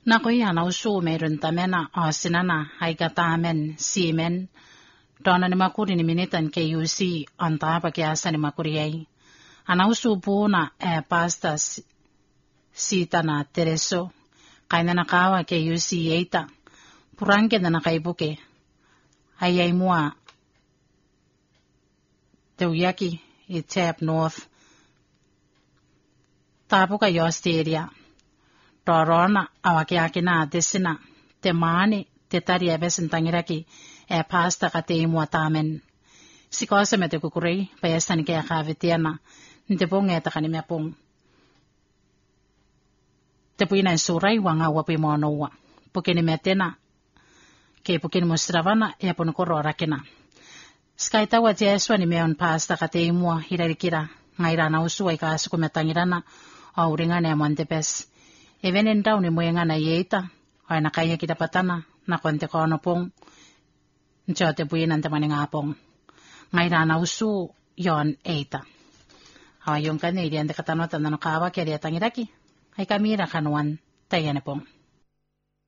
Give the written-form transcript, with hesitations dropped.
Nakoya na usu meron tamena asinana haigatamen simen dona ni makuri ni minitan KUC anta pakiasa ni makuri ai. Ana usu puna pasta sita na tereso kaina na kawa KUC eita purange na nakaibuke ayay mua teuyaki i tap north tapu ka yosteria Torona awakiaki na desina te maani te tari ebesin tangiraki pasta ka te imua tamen. Sikosa me te kukurei pa yasani kaya kavitiana nte pong etakani me pong. Te puina surai wanga wapi moanoa. Pukini me tena ke pukini mustravana e punukoro rakina. Skaita wa te eswa ni meon pasta ka te imua hirarikira ngaira na usua ikasuku me tangirana au ringane amontepes. Evenen daw ni moyenga na yeita ay nakaya kita patana na konte kono pong nchote buinan te maningapong ngaira na usu yon eita awa yung kanilian de katanota na nakawa kaya tangiraki ay kamira kanuan tayane pong